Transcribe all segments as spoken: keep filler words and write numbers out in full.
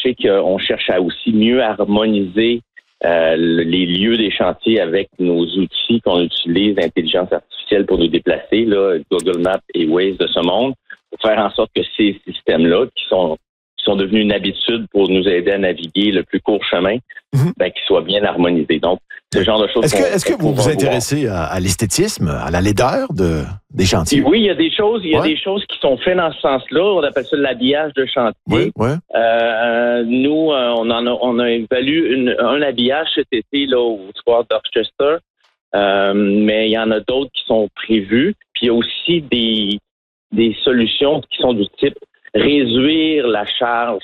sais qu'on cherche à aussi mieux harmoniser euh, les lieux des chantiers avec nos outils qu'on utilise, l'intelligence artificielle pour nous déplacer, là, Google Maps et Waze de ce monde, pour faire en sorte que ces systèmes-là, qui sont qui sont devenus une habitude pour nous aider à naviguer le plus court chemin, mm-hmm. ben, qu'ils soient bien harmonisés. Donc, ce genre de choses. Est-ce que, est-ce que vous vous intéressez à, à l'esthétisme, à la laideur de, des chantiers? Oui, il y a des choses, il y a ouais. des choses qui sont faites dans ce sens-là. On appelle ça l'habillage de chantier. Oui, ouais. euh, nous, on en a, on a évalué une, un habillage cet été là au Square d'Orchester, euh, mais il y en a d'autres qui sont prévus. Puis il y a aussi des des solutions qui sont du type réduire la charge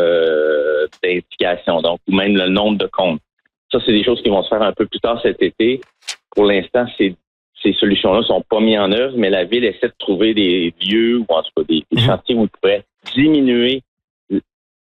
euh, d'indication, donc ou même le nombre de comptes. Ça, c'est des choses qui vont se faire un peu plus tard cet été. Pour l'instant, ces, ces solutions-là ne sont pas mises en œuvre, mais la ville essaie de trouver des lieux ou en tout cas des, des chantiers où il pourrait diminuer le,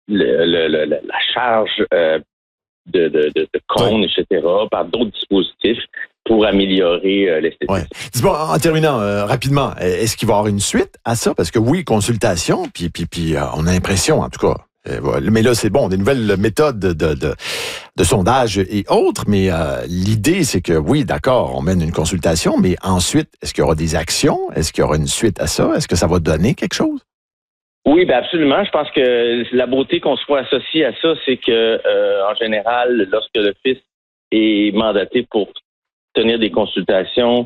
le, le, le, la charge euh, de, de, de, de comptes, oui. et cetera, par d'autres dispositifs pour améliorer euh, l'esthétique. Ouais. Dis-moi, en terminant euh, rapidement, est-ce qu'il va y avoir une suite à ça? Parce que oui, consultation, puis, puis, puis euh, on a l'impression, en tout cas, euh, mais là, c'est bon, des nouvelles méthodes de, de, de, de sondage et autres, mais euh, l'idée, c'est que oui, d'accord, on mène une consultation, mais ensuite, est-ce qu'il y aura des actions? Est-ce qu'il y aura une suite à ça? Est-ce que ça va donner quelque chose? Oui, ben absolument. Je pense que la beauté qu'on soit associé à ça, c'est que euh, en général, lorsque l'Office est mandaté pour tenir des consultations,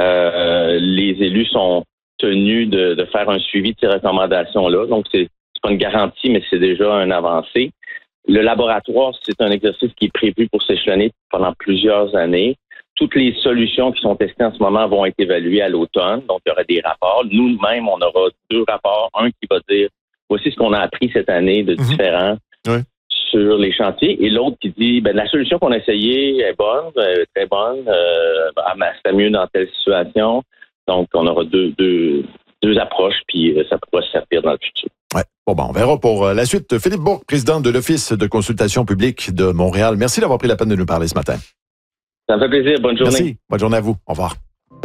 euh, les élus sont tenus de, de faire un suivi de ces recommandations-là. Donc, c'est, c'est pas une garantie, mais c'est déjà un avancé. Le laboratoire, c'est un exercice qui est prévu pour s'échelonner pendant plusieurs années. Toutes les solutions qui sont testées en ce moment vont être évaluées à l'automne. Donc, il y aura des rapports. Nous-mêmes, on aura deux rapports. Un qui va dire, voici ce qu'on a appris cette année de différent mmh. oui. sur les chantiers. Et l'autre qui dit, ben la solution qu'on a essayée est bonne, euh, très bonne. Euh, c'est mieux dans telle situation. Donc, on aura deux, deux, deux approches, puis euh, ça pourra se servir dans le futur. Ouais. Bon, ben, on verra pour la suite. Philippe Bourque, président de l'Office de consultation publique de Montréal. Merci d'avoir pris la peine de nous parler ce matin. Ça me fait plaisir. Bonne journée. Merci. Bonne journée à vous. Au revoir.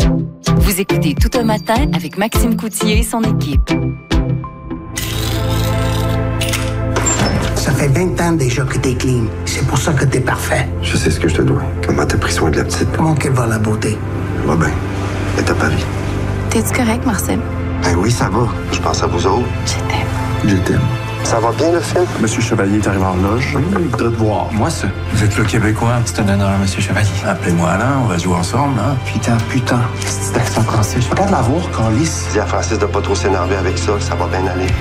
Vous écoutez Tout un matin avec Maxime Coutier et son équipe. Ça fait vingt ans déjà que t'es clean. C'est pour ça que t'es parfait. Je sais ce que je te dois. Comment t'as pris soin de la petite? Comment qu'elle va, la beauté? Va bien. Elle est à Paris. T'es-tu correct, Marcel? Ben oui, ça va. Je pense à vous autres. Je t'aime. Je t'aime. Ça va bien, le film? Monsieur Chevalier est arrivé en loge. Oui, il voudrait te voir. Moi, ça. Vous êtes le Québécois. C'est un honneur, Monsieur Chevalier. Appelez-moi Alain, on va jouer ensemble, hein? Putain, putain. C'est accent français. Je Regarde la voir, Carlis. Dis à Francis de pas trop s'énerver avec ça, ça va bien aller.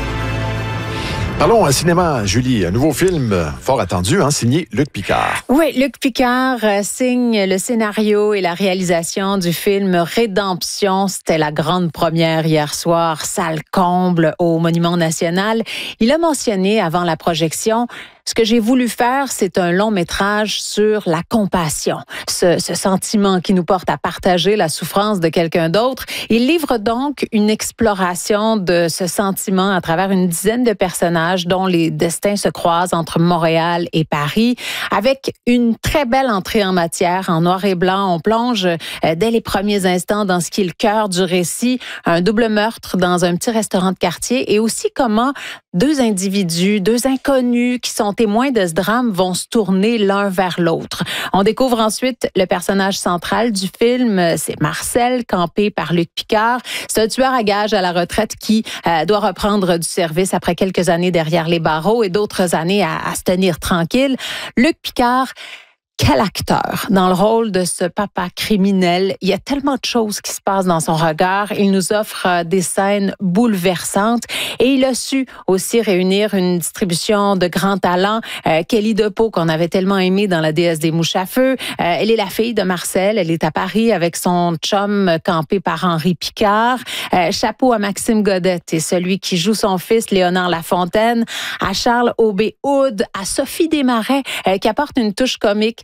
Parlons à cinéma, Julie. Un nouveau film fort attendu, hein, signé Luc Picard. Oui, Luc Picard euh, signe le scénario et la réalisation du film Rédemption. C'était la grande première hier soir, salle comble au Monument National. Il a mentionné avant la projection: ce que j'ai voulu faire, c'est un long métrage sur la compassion, ce, ce sentiment qui nous porte à partager la souffrance de quelqu'un d'autre. Il livre donc une exploration de ce sentiment à travers une dizaine de personnages dont les destins se croisent entre Montréal et Paris, avec une très belle entrée en matière, en noir et blanc. On plonge euh, dès les premiers instants dans ce qui est le cœur du récit, un double meurtre dans un petit restaurant de quartier, et aussi comment deux individus, deux inconnus qui sont témoins de ce drame vont se tourner l'un vers l'autre. On découvre ensuite le personnage central du film, c'est Marcel, campé par Luc Picard. C'est un tueur à gages à la retraite qui euh, doit reprendre du service après quelques années derrière les barreaux et d'autres années à, à se tenir tranquille. Luc Picard, quel acteur dans le rôle de ce papa criminel. Il y a tellement de choses qui se passent dans son regard. Il nous offre des scènes bouleversantes et il a su aussi réunir une distribution de grands talents. Euh, Kelly DePau, qu'on avait tellement aimé dans La déesse des mouches à feu. Euh, elle est la fille de Marcel. Elle est à Paris avec son chum campé par Henri Picard. Euh, chapeau à Maxime Godette et celui qui joue son fils, Léonard Lafontaine. À Charles Aubé-Oud, à Sophie Desmarais, euh, qui apporte une touche comique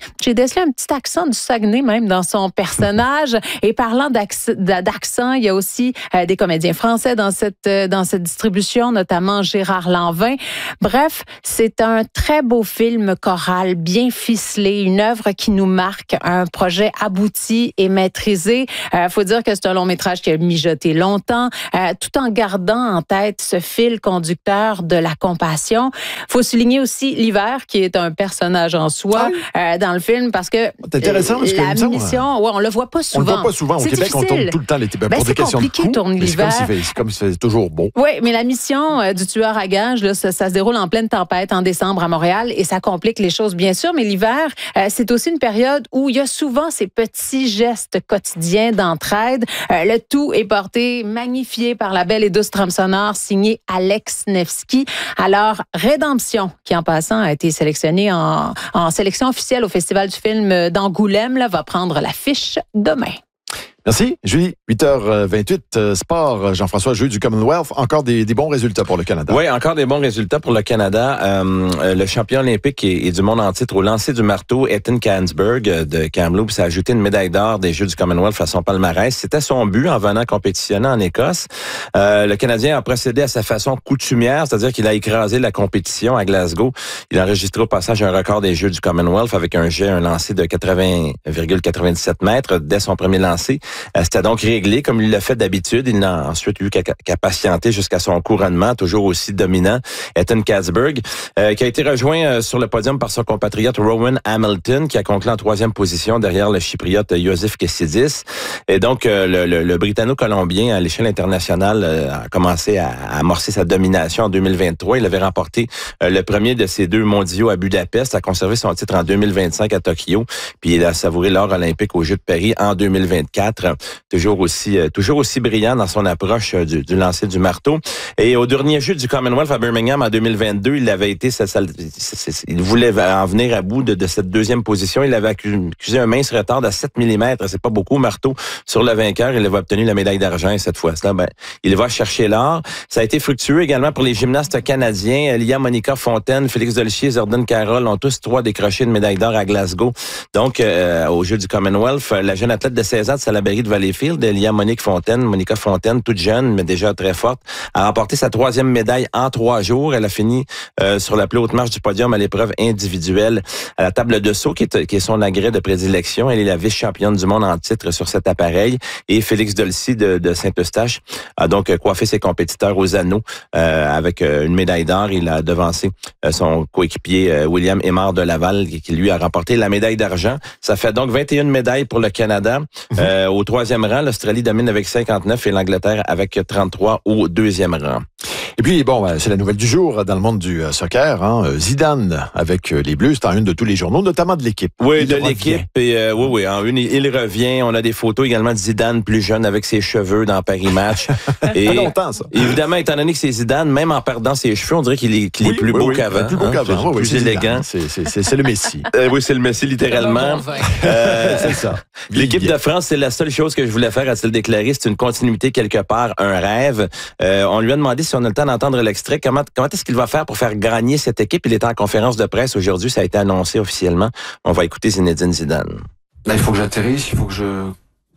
J'ai décelé un petit accent du Saguenay même dans son personnage. Et parlant d'accent, il y a aussi euh, des comédiens français dans cette, euh, dans cette distribution, notamment Gérard Lanvin. Bref, c'est un très beau film choral, bien ficelé, une œuvre qui nous marque, un projet abouti et maîtrisé. Il euh, faut dire que c'est un long métrage qui a mijoté longtemps, euh, tout en gardant en tête ce fil conducteur de la compassion. Il faut souligner aussi l'hiver, qui est un personnage en soi euh, dans le film, parce que c'est intéressant, parce que la mission, ouais, on le voit pas souvent. On le voit pas souvent. Au Québec, difficile. On tourne tout le temps l'été. Ben, ben, pour des questions de coût, tourner l'hiver. C'est comme si c'est toujours beau. Oui, mais la mission euh, du tueur à gages, là, ça, ça se déroule en pleine tempête en décembre à Montréal et ça complique les choses, bien sûr. Mais l'hiver, euh, c'est aussi une période où il y a souvent ces petits gestes quotidiens d'entraide. Euh, le tout est porté, magnifié par la belle et douce trame sonore signée Alex Nevsky. Alors, Rédemption, qui en passant a été sélectionné en, en sélection officielle au Festival du film d'Angoulême, là, va prendre l'affiche demain. Merci, Julie. huit heures vingt-huit, euh, sport, Jean-François, jeu du Commonwealth. Encore des, des bons résultats pour le Canada. Oui, encore des bons résultats pour le Canada. Euh, le champion olympique et, et du monde en titre au lancer du marteau, Ethan Kansberg de Kamloops, a ajouté une médaille d'or des Jeux du Commonwealth à son palmarès. C'était son but en venant compétitionner en Écosse. Euh, le Canadien a procédé à sa façon coutumière, c'est-à-dire qu'il a écrasé la compétition à Glasgow. Il a enregistré au passage un record des Jeux du Commonwealth avec un jet, un lancer de quatre-vingts virgule quatre-vingt-dix-sept mètres dès son premier lancer. C'était donc réglé comme il l'a fait d'habitude. Il n'a ensuite eu qu'à, qu'à patienter jusqu'à son couronnement, toujours aussi dominant. Ethan Kansberg, euh, qui a été rejoint euh, sur le podium par son compatriote Rowan Hamilton, qui a conclu en troisième position derrière le Chypriote Iosif Kessidis. Et donc, euh, le, le, le Britanno-Colombien, à l'échelle internationale, euh, a commencé à, à amorcer sa domination en deux mille vingt-trois. Il avait remporté euh, le premier de ses deux mondiaux à Budapest, a conservé son titre en deux mille vingt-cinq à Tokyo, puis il a savouré l'or olympique aux Jeux de Paris en deux mille vingt-quatre. Toujours aussi, euh, toujours aussi brillant dans son approche euh, du, du lancer du marteau. Et au dernier jeu du Commonwealth à Birmingham en deux mille vingt-deux, il avait été, ça, ça, il voulait en venir à bout de, de cette deuxième position. Il avait accusé un mince retard de sept millimètres. C'est pas beaucoup, marteau, sur le vainqueur. Il avait obtenu la médaille d'argent et cette fois-là, ben, il va chercher l'or. Ça a été fructueux également pour les gymnastes canadiens. Lia Monica Fontaine, Félix Dolchier, Zordon Carroll ont tous trois décroché une médaille d'or à Glasgow. Donc, euh, au jeu du Commonwealth, la jeune athlète de seize ans de Salaberry de Valleyfield, Lia Monique Fontaine, Monica Fontaine, toute jeune, mais déjà très forte, a remporté sa troisième médaille en trois jours. Elle a fini euh, sur la plus haute marche du podium à l'épreuve individuelle. À la table de saut, qui est, qui est son agrès de prédilection, elle est la vice-championne du monde en titre sur cet appareil. Et Félix Dolcy de, de Saint-Eustache a donc coiffé ses compétiteurs aux anneaux euh, avec euh, une médaille d'or. Il a devancé euh, son coéquipier euh, William Aymar de Laval, qui, qui lui a remporté la médaille d'argent. Ça fait donc vingt et une médailles pour le Canada. Euh, au troisième rang, l'Australie domine avec cinquante-neuf et l'Angleterre avec trente-trois au deuxième rang. Et puis, bon, c'est la nouvelle du jour dans le monde du soccer. Hein. Zidane avec les Bleus, c'est en une de tous les journaux, notamment de l'équipe. Oui, il de l'équipe. Et, euh, oui, oui, en une, il revient. On a des photos également de Zidane plus jeune avec ses cheveux dans Paris Match. Et, ça fait longtemps, ça. Évidemment, étant donné que c'est Zidane, même en perdant ses cheveux, on dirait qu'il est, qu'il oui, est plus oui, beau oui, qu'avant. Plus beau hein, qu'avant. Oui, plus c'est élégant. C'est, c'est, c'est, c'est le Messi. Euh, oui, c'est le Messi, littéralement. Euh, c'est ça. L'équipe de France, c'est la seule chose que je voulais faire, a-t-il déclaré. C'est une continuité quelque part, un rêve. Euh, on lui a demandé si on a le temps d'entendre l'extrait. Comment, comment est-ce qu'il va faire pour faire gagner cette équipe? Il était en conférence de presse aujourd'hui. Ça a été annoncé officiellement. On va écouter Zinedine Zidane. Là, il faut que j'atterrisse. Il faut que je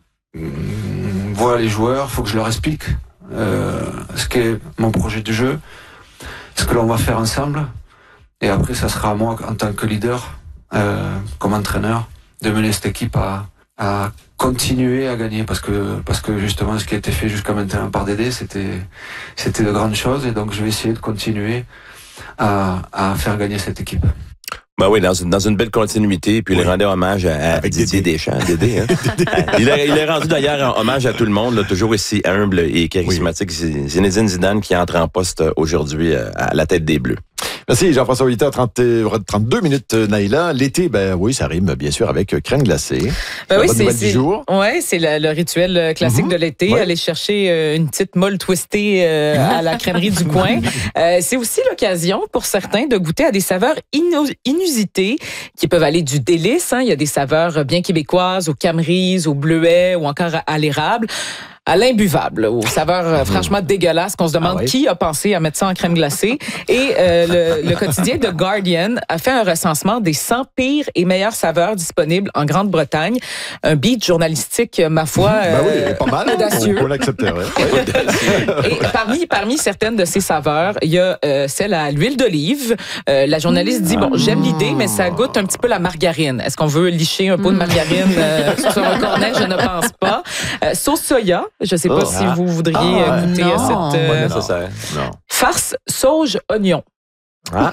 voie les joueurs. Il faut que je leur explique euh, ce qu'est mon projet de jeu, ce que l'on va faire ensemble. Et après, ça sera à moi, en tant que leader, euh, comme entraîneur, de mener cette équipe à, à continuer à gagner, parce que parce que justement ce qui a été fait jusqu'à maintenant par Dédé, c'était c'était de grandes choses, et donc je vais essayer de continuer à, à faire gagner cette équipe. Ben oui, dans une, dans une belle continuité, puis oui. Il rendait hommage à, à Didier Dédé. Deschamps, Dédé. Hein? il, est, il est rendu d'ailleurs hommage à tout le monde, là, toujours aussi humble et charismatique. Oui. Zinedine Zidane qui entre en poste aujourd'hui à la tête des Bleus. Merci Jean-François, huit heures trente-deux minutes, Naïla. L'été, ben oui, ça rime bien sûr avec crème glacée. Ben oui, bonne c'est, nouvelle c'est, du jour. Ouais, c'est le, le rituel classique mm-hmm. de l'été, ouais. Aller chercher euh, une petite molle twistée euh, à la crèmerie du coin. Euh, c'est aussi l'occasion pour certains de goûter à des saveurs inu- inusitées qui peuvent aller du délice. Hein. Il y a des saveurs bien québécoises, aux camerise, au bleuet ou encore à, à l'érable. à l'imbuvable, aux saveurs euh, franchement dégueulasses, qu'on se demande ah oui. qui a pensé à mettre ça en crème glacée. Et euh, le, le quotidien The Guardian a fait un recensement des cent pires et meilleures saveurs disponibles en Grande-Bretagne. Un beat journalistique, ma foi, ben euh, oui, pas mal, audacieux. On, on l'accepterait. Et parmi, parmi certaines de ces saveurs, il y a euh, celle à l'huile d'olive. Euh, la journaliste dit, bon, j'aime l'idée, mais ça goûte un petit peu la margarine. Est-ce qu'on veut licher un pot de margarine euh, sur un cornet? Je ne pense pas. Euh, sauce soya, je ne sais pas oh, si ah. vous voudriez ah, goûter non, cette... Euh, pas nécessaire. Non. Farce sauge oignon. Ah.